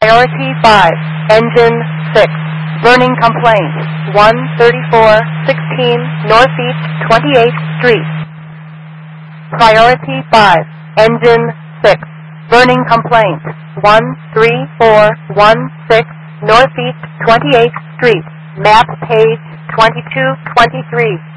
Priority 5, Engine 6. Burning complaint, 13416 Northeast 28th Street. Priority 5, Engine 6. Burning complaint, 13416 Northeast 28th Street. Map page 2223.